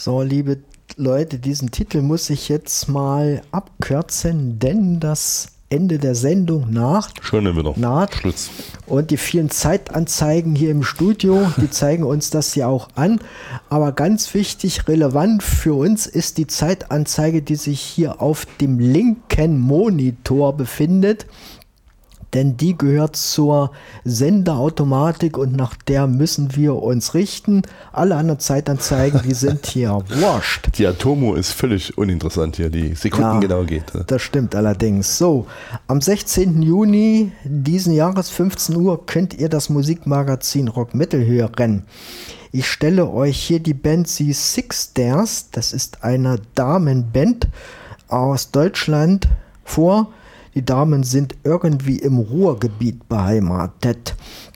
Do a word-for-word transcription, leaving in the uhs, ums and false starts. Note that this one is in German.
So, liebe Leute, diesen Titel muss ich jetzt mal abkürzen, denn das Ende der Sendung naht. Schon wieder. Naht. Schluss. Und die vielen Zeitanzeigen hier im Studio, die zeigen uns das ja auch an. Aber ganz wichtig, relevant für uns ist die Zeitanzeige, die sich hier auf dem linken Monitor befindet. Denn die gehört zur Senderautomatik und nach der müssen wir uns richten. Alle anderen Zeitanzeigen, die sind hier wurscht. Die Atomo ist völlig uninteressant hier, die Sekunden Ja, genau geht. Das stimmt allerdings. So, am sechzehnten Juni diesen Jahres, fünfzehn Uhr, könnt ihr das Musikmagazin Rock Metal hören. Ich stelle euch hier die Band The Six Stairs, das ist eine Damenband aus Deutschland, vor. Die Damen sind irgendwie im Ruhrgebiet beheimatet.